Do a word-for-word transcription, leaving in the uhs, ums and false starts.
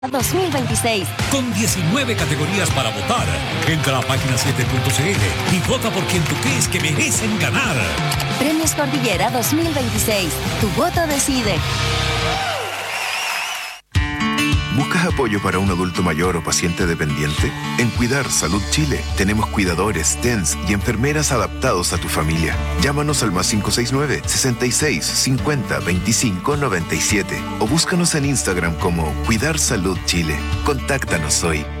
dos mil veintiséis. Con diecinueve categorías para votar. Entra a página siete punto c l y vota por quien tú crees que merecen ganar. Premios Cordillera dos mil veintiséis. Tu voto decide. ¿Buscas apoyo para un adulto mayor o paciente dependiente? En Cuidar Salud Chile tenemos cuidadores, T E N S y enfermeras adaptados a tu familia. Llámanos al más cinco seis nueve, sesenta y seis, cincuenta, veinticinco, noventa y siete o búscanos en Instagram como Cuidar Salud Chile. Contáctanos hoy.